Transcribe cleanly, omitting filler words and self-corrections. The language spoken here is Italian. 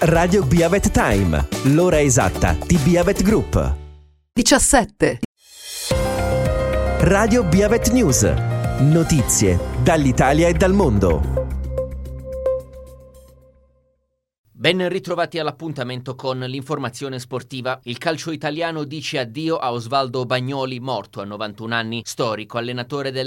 Radio Biavet Time, l'ora esatta di Biavet Group. 17. Radio Biavet News, notizie dall'Italia e dal mondo. Ben ritrovati all'appuntamento con l'informazione sportiva. Il calcio italiano dice addio a Osvaldo Bagnoli, morto a 91 anni, storico allenatore del